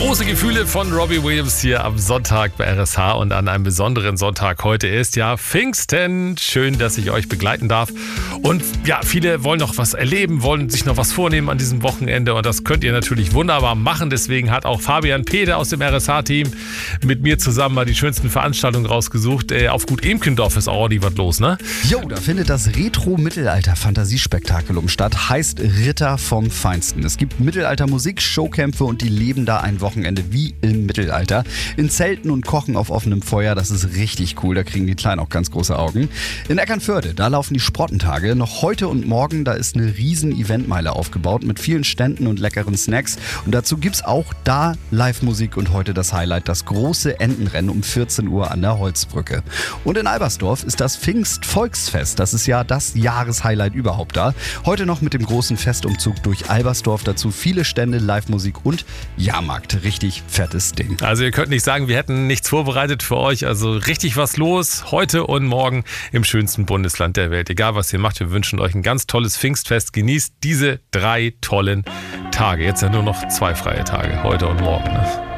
Große Gefühle von Robbie Williams hier am Sonntag bei RSH und an einem besonderen Sonntag. Heute ist ja Pfingsten. Schön, dass ich euch begleiten darf. Und ja, viele wollen noch was erleben, wollen sich noch was vornehmen an diesem Wochenende. Und das könnt ihr natürlich wunderbar machen. Deswegen hat auch Fabian Peter aus dem RSH-Team mit mir zusammen mal die schönsten Veranstaltungen rausgesucht. Auf Gut Emkendorf ist auch ordentlich was los, ne? Jo, da findet das Retro-Mittelalter-Fantasiespektakulum statt. Heißt Ritter vom Feinsten. Es gibt Mittelalter-Musik, Showkämpfe und die leben da ein Wochenende wie im Mittelalter. In Zelten und kochen auf offenem Feuer, das ist richtig cool. Da kriegen die Kleinen auch ganz große Augen. In Eckernförde, da laufen die Sprottentage. Noch heute und morgen, da ist eine riesen Eventmeile aufgebaut mit vielen Ständen und leckeren Snacks. Und dazu gibt's auch da Live-Musik und heute das Highlight, das große Entenrennen um 14 Uhr an der Holzbrücke. Und in Albersdorf ist das Pfingst-Volksfest. Das ist ja das Jahreshighlight überhaupt da. Heute noch mit dem großen Festumzug durch Albersdorf. Dazu viele Stände, Live-Musik und Jahrmarkt. Richtig fettes Ding. Also ihr könnt nicht sagen, wir hätten nichts vorbereitet für euch. Also richtig was los heute und morgen im schönsten Bundesland der Welt. Egal was ihr macht, wir wünschen euch ein ganz tolles Pfingstfest. Genießt diese 3 tollen Tage. Jetzt ja nur noch 2 freie Tage, heute und morgen. Ne?